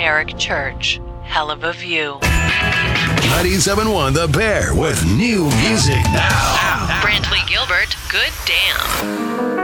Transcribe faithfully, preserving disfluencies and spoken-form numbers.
Eric Church. Hell of a view. ninety-seven point one The Bear with new music now. Brantley Gilbert, good damn.